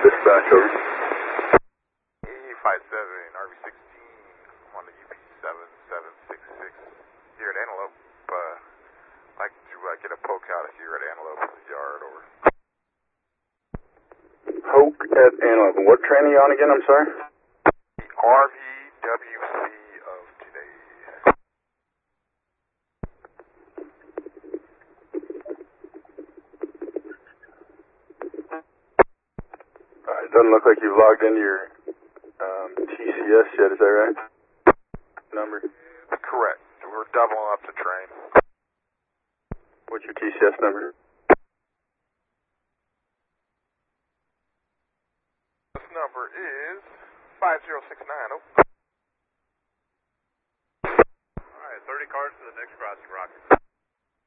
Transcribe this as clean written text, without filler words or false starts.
dispatch, over. E57, RV16 on the UP7766 here at Antelope. Like to get a poke out here at Antelope Yard, over. Poke at Antelope. What train are you on again, I'm sorry? The RVWC of today. It doesn't look like you've logged into your TCS yet, is that right? Number? Correct. We're doubling up the train. What's your TCS number? This number is 5069. Alright, 30 cars to the next crossing, Roger.